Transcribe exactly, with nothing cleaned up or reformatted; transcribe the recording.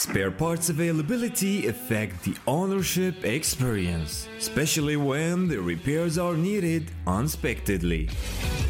Spare parts availability affect the ownership experience, especially when the repairs are needed unexpectedly.